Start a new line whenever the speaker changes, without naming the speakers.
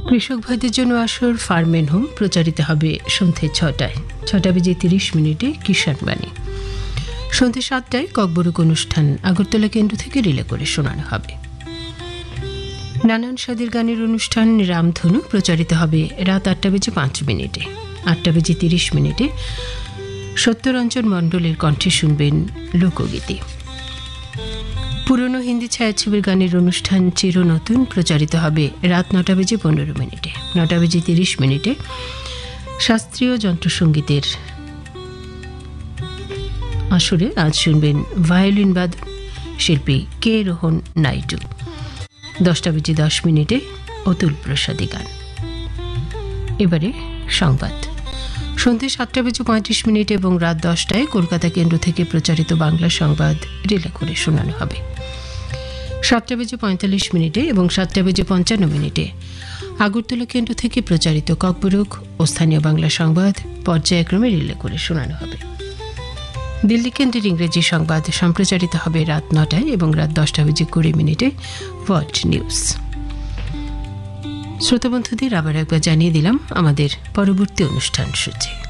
কৃষক ভাইদের জন্য আসর ফার্ম এন্ড হোম প্রচারিত হবে সন্ধ্যে 6টায়। 6:30 কিষাণ বাণী। সন্ধ্যে 7টায় ককবরক অনুষ্ঠান আগরতলা কেন্দ্র থেকে রিলে করে শোনানো হবে। নানান স্বাদের গানের অনুষ্ঠান রামধনু প্রচারিত হবে রাত 8:05। 8:30 সত্যরঞ্জন মণ্ডলের কণ্ঠে শুনবেন লোকগীতি। পুরনো হিন্দি ছায়াছবির গানের অনুষ্ঠান চিরনতুন প্রচারিত হবে রাত 9:15। 9:30 শাস্ত্রীয় যন্ত্রসঙ্গীতের আসরে আজ শুনবেন ভায়োলিন বাদক শিল্পী কে রোহন নাইডু। 10:10 অতুল প্রসাদী গান। এবারে সংবাদ। সন্ধ্যে 7:35 এবং রাত 10টায় কলকাতা কেন্দ্র থেকে প্রচারিত বাংলা সংবাদ রিলে করে শোনানো হবে। 7:45 এবং 7:55 আগরতলা কেন্দ্র থেকে প্রচারিত ককবরক ও স্থানীয় বাংলা সংবাদ পর্যায়ক্রমে রিলে করে শোনানো হবে। দিল্লি কেন্দ্রের ইংরেজি সংবাদ সম্প্রচারিত হবে রাত 9টায় এবং রাত 10:20 ওয়ার্ল্ড নিউজ। শ্রোতা বন্ধুদের আবার একবার জানিয়ে দিলাম আমাদের পরবর্তী অনুষ্ঠান সূচি।